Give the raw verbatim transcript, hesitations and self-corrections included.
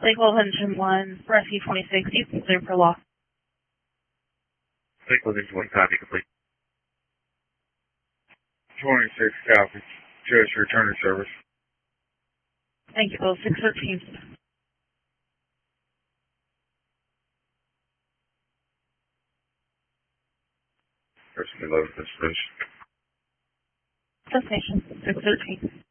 Lakeville Engine one, Rescue twenty-six, you can clear for loss. Lakeville Engine one, copy complete. twenty-six, copy. Just returning service. Thank you, Bill. six thirteen. Person below this bridge. Destination, six thirteen.